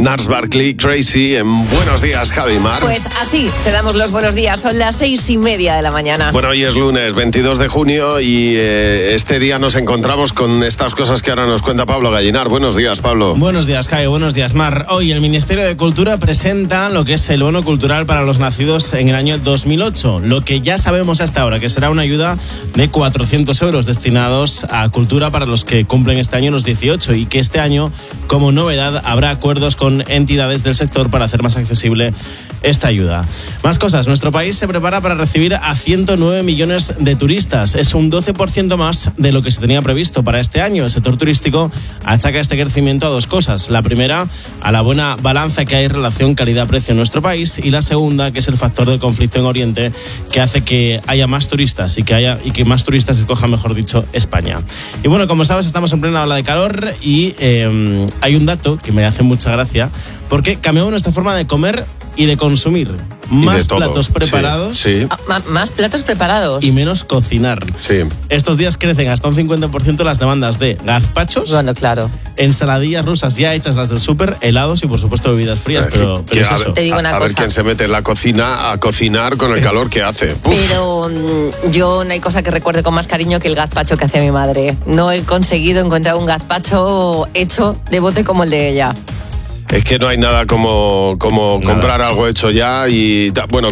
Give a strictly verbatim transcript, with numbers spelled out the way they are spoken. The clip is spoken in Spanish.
Gnarls Barkley, Crazy, en Buenos Días, Javi Mar. Pues así, te damos los buenos días. Son las seis y media de la mañana. Bueno, hoy es lunes veintidós de junio y eh, este día nos encontramos con estas cosas que ahora nos cuenta Pablo Gallinar. Buenos días, Pablo. Buenos días, Javi. Buenos días, Mar. Hoy el Ministerio de Cultura presenta lo que es el bono cultural para los nacidos en el año dos mil ocho. Lo que ya sabemos hasta ahora, que será una ayuda de cuatrocientos euros destinados a cultura para los que cumplen este año los dieciocho, y que este año, como novedad, habrá acuerdos con entidades del sector para hacer más accesible esta ayuda. Más cosas. Nuestro país se prepara para recibir a ciento nueve millones de turistas. Es un doce por ciento más de lo que se tenía previsto para este año. El sector turístico achaca este crecimiento a dos cosas. La primera, a la buena balanza que hay en relación calidad-precio en nuestro país, y la segunda, que es el factor del conflicto en Oriente, que hace que haya más turistas y que haya y que más turistas escojan, mejor dicho, España. Y bueno, como sabes, estamos en plena ola de calor y eh, hay un dato que me hace mucha gracia, porque cambiamos nuestra forma de comer y de consumir. Más de platos preparados sí, sí. Ah, ma- más platos preparados. y menos cocinar. Sí. Estos días crecen hasta un cincuenta por ciento las demandas de gazpachos, Bueno, claro. ensaladillas rusas ya hechas, las del súper, helados y por supuesto bebidas frías, pero, pero Que- es a eso. ver, Te digo a- una a ver cosa. quién se mete en la cocina a cocinar con el calor que hace. Uf. Pero mm, yo no hay cosa que recuerde con más cariño que el gazpacho que hacía mi madre. No he conseguido encontrar un gazpacho hecho de bote como el de ella. Es que no hay nada como, como Nada. comprar algo hecho ya y, ta- bueno,